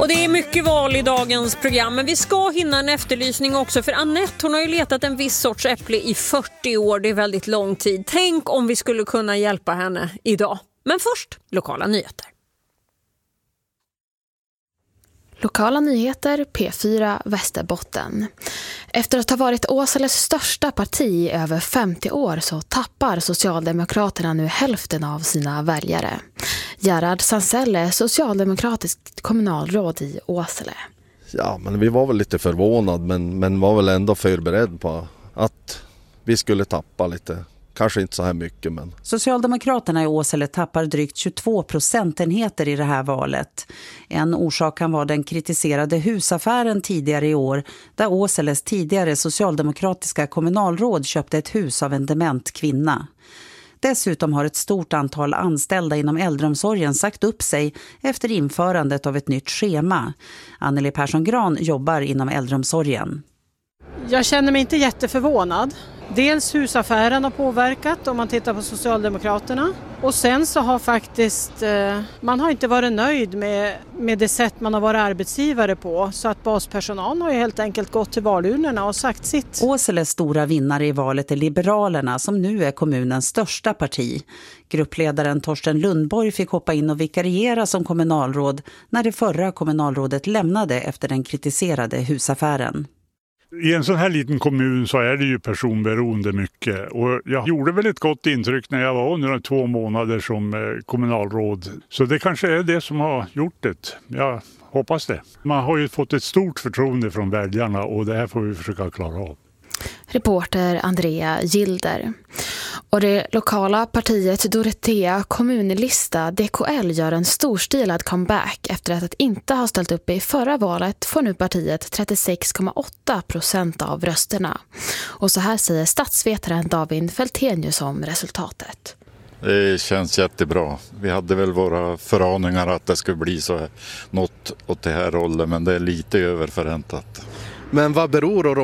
Och det är mycket val i dagens program, men vi ska hinna en efterlysning också, för Annette, hon har ju letat en viss sorts äpple i 40 år, det är väldigt lång tid. Tänk om vi skulle kunna hjälpa henne idag. Men först, lokala nyheter. Lokala nyheter, P4 Västerbotten. Efter att ha varit Åsele's största parti i över 50 år så tappar Socialdemokraterna nu hälften av sina väljare. Gerhard Sanselle, socialdemokratiskt kommunalråd i Åsele. Ja, men vi var väl lite förvånad, men var väl ändå förberedd på att vi skulle tappa lite. Kanske inte så här mycket, men... Socialdemokraterna i Åsele tappar drygt 22 procentenheter i det här valet. En orsak kan vara den kritiserade husaffären tidigare i år, där Åseles tidigare socialdemokratiska kommunalråd köpte ett hus av en dement kvinna. Dessutom har ett stort antal anställda inom äldreomsorgen sagt upp sig efter införandet av ett nytt schema. Anneli Persson-Gran jobbar inom äldreomsorgen. Jag känner mig inte jätteförvånad. Dels husaffären har påverkat om man tittar på Socialdemokraterna. Och sen så har faktiskt man har inte varit nöjd med det sätt man har varit arbetsgivare på. Så att baspersonal har ju helt enkelt gått till valurnorna och sagt sitt. Åseles stora vinnare i valet är Liberalerna, som nu är kommunens största parti. Gruppledaren Torsten Lundborg fick hoppa in och vikariera som kommunalråd när det förra kommunalrådet lämnade efter den kritiserade husaffären. I en sån här liten kommun så är det ju personberoende mycket, och jag gjorde väl ett gott intryck när jag var under 2 månader som kommunalråd. Så det kanske är det som har gjort det. Jag hoppas det. Man har ju fått ett stort förtroende från väljarna, och det här får vi försöka klara av. Reporter Andrea Gilder. Och det lokala partiet Dorotea kommunlista DKL gör en storstilad comeback. Efter att inte ha ställt upp i förra valet får nu partiet 36,8% av rösterna. Och så här säger statsvetaren David Fältenius om resultatet. Det känns jättebra. Vi hade väl våra föraningar att det skulle bli så här, något åt det här rollen, men det är lite överförväntat. Men vad beror